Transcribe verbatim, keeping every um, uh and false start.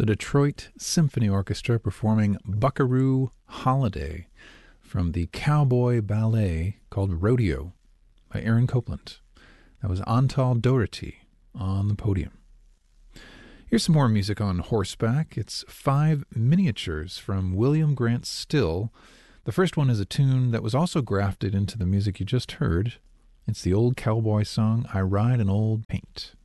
Detroit Symphony Orchestra performing Buckaroo Holiday from the cowboy ballet called Rodeo by Aaron Copland. That was Antal Doherty on the podium. Here's some more music on horseback. It's five miniatures from William Grant Still. The first one is a tune that was also grafted into the music you just heard. It's the old cowboy song, I Ride an Old Paint.